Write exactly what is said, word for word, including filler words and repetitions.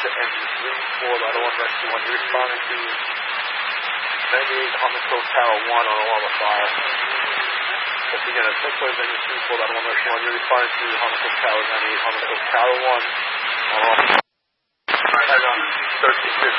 to engine three four, Ladder one, Rescue one. You're responding to ninety-eight Hummersville Tower one on alarm of fire. Once again, at six four, engine three four, Ladder one, Rescue one. You're responding to Hummersville Tower ninety-eight Hummersville Tower one on alarm of fire.